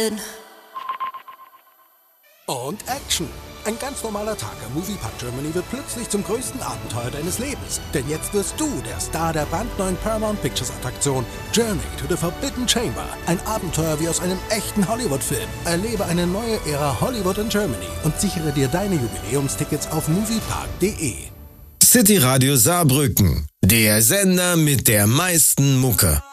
Und Action. Ein ganz normaler Tag am Moviepark Germany wird plötzlich zum größten Abenteuer deines Lebens. Denn jetzt wirst du der Star der brandneuen Paramount Pictures Attraktion Journey to the Forbidden Chamber. Ein Abenteuer wie aus einem echten Hollywood-Film. Erlebe eine neue Ära Hollywood in Germany und sichere dir deine Jubiläumstickets auf moviepark.de. City Radio Saarbrücken, der Sender mit der meisten Mucke.